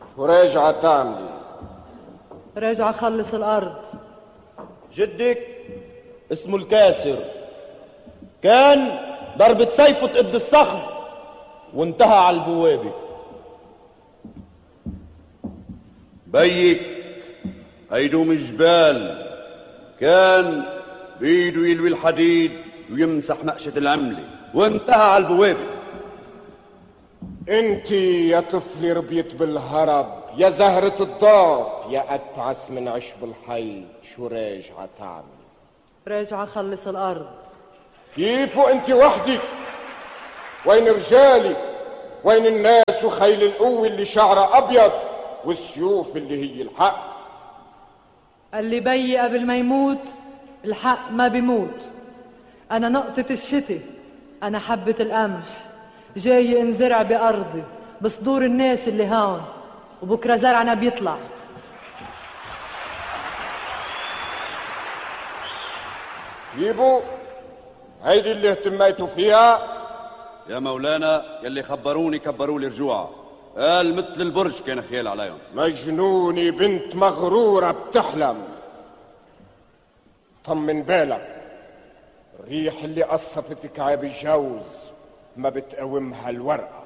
وراجعة تعملي؟ راجعة خلص الأرض. جدك اسمه الكاسر، كان ضربة سيفه تقد الصخر وانتهى على البوابة. بيك هيدوم الجبال، كان بيده يلوي الحديد ويمسح نقشة العملة وانتهى على البوابة. انت يا طفلي ربيت بالهرب، يا زهرة الضاف، يا أتعس من عشب الحي، شو راجعة تعمل؟ راجعة خلص الأرض. كيف وانت وحدك؟ وين رجالك؟ وين الناس وخيل القوة اللي شعرها أبيض والسيوف اللي هي الحق؟ اللي بي قبل ما يموت الحق ما بيموت. أنا نقطة الشتي، أنا حبة القمح، جاي انزرع بأرضي بصدور الناس اللي هون، وبكرة زرعنا بيطلع. جيبوا هيدي اللي اهتميتوا فيها. يا مولانا يلي خبروني كبروا لي رجوعها، قال مثل البرج كان خيال عليهم. مجنوني بنت مغرورة بتحلم. طمن بالك، الريح اللي قصفت كعاب الجوز ما بتقاومها الورقة.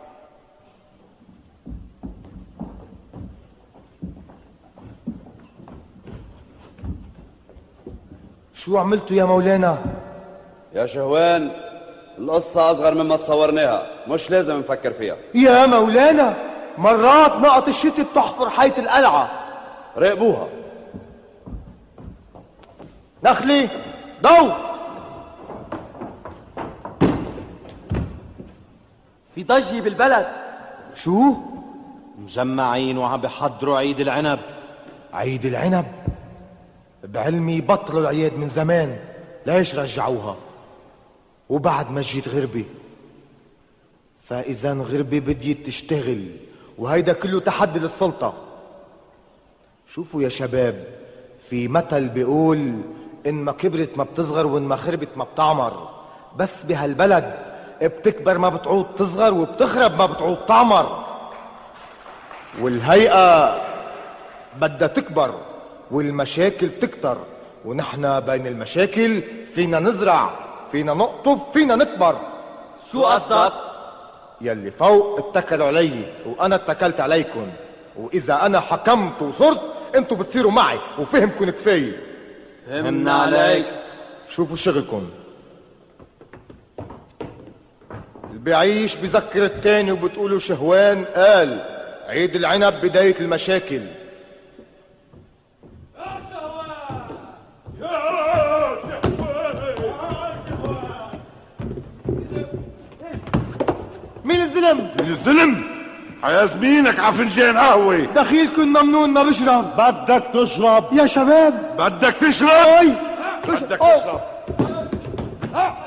شو عملتوا يا مولانا؟ يا شهوان القصة أصغر مما تصورناها، مش لازم نفكر فيها. يا مولانا مرات نقط الشتي بتحفر حيط القلعة. راقبوها. نخلي ضو. في ضجة بالبلد. شو؟ مجمعين وعم بحضروا عيد العنب. عيد العنب؟ بعلمي بطلوا العياد من زمان، ليش رجعوها؟ وبعد ما جيت غربي، فإذا غربي بديت تشتغل، وهيدا كله تحدي للسلطة. شوفوا يا شباب، في مثل بيقول إن ما كبرت ما بتصغر وإن ما خربت ما بتعمر، بس بهالبلد بتكبر ما بتعود تصغر وبتخرب ما بتعود تعمر. والهيئة بدها تكبر والمشاكل تكتر، ونحن بين المشاكل فينا نزرع، فينا نقطف، فينا نكبر. شو قصدك؟ يلي فوق اتكلوا علي وانا اتكلت عليكم، واذا انا حكمت وصرت انتوا بتصيروا معي وفهمكم كفايه. فهمنا عليك. شوفوا شغلكم. اللي بيعيش بذكر التاني وبتقولوا شهوان قال عيد العنب بداية المشاكل. مين الزلم؟ من الزلم؟ حيازمينك ع فنجان قهوة. دخيلكم ممنون ما بشرب. بدك تشرب يا شباب. بدك تشرب. اي بدك تشرب.